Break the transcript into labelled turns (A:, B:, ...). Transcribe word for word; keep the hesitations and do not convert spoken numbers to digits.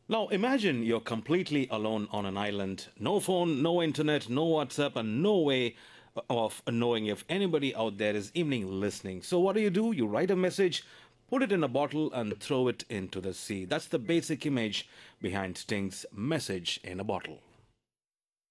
A: Now imagine you're completely alone on an island. No phone, no internet, no WhatsApp, and no way of knowing if anybody out there is even listening. So what do you do? You write a message, put it in a bottle, and throw it into the sea. That's the basic image behind Sting's message in a bottle.